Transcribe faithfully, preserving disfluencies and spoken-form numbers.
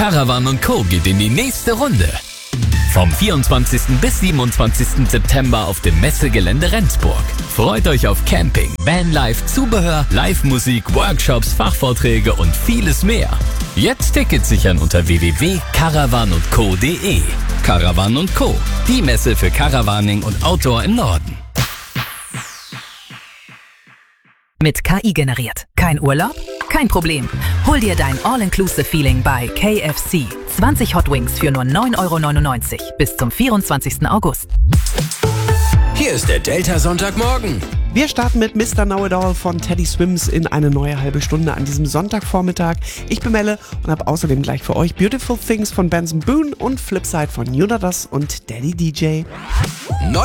Caravan und Co. geht in die nächste Runde. Vom vierundzwanzigsten bis siebenundzwanzigsten September auf dem Messegelände Rendsburg. Freut euch auf Camping, Vanlife, Zubehör, Live-Musik, Workshops, Fachvorträge und vieles mehr. Jetzt Tickets sichern unter w w w punkt caravan und co punkt de. Caravan und Co., die Messe für Caravaning und Outdoor im Norden. Mit K I generiert. Kein Urlaub? Kein Problem. Hol dir dein All-Inclusive-Feeling bei K F C. zwanzig Hot Wings für nur neun Euro neunundneunzig bis zum vierundzwanzigsten August. Hier ist der Delta Sonntagmorgen. Wir starten mit Mister Know-It-All von Teddy Swims in eine neue halbe Stunde an diesem Sonntagvormittag. Ich bin Melle und habe außerdem gleich für euch Beautiful Things von Benson Boone und Flipside von Jonas und Daddy D J.